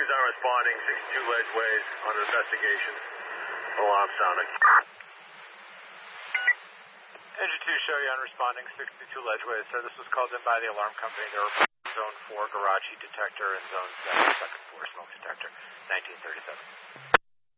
responding, 62 Ledgeways, under investigation. Alarm sounding. Engine 2, show you unresponding, 62 Ledgeways. Sir, this was called in by the alarm company. They were Zone 4 garage heat detector and Zone 7 second floor smoke detector, 1937.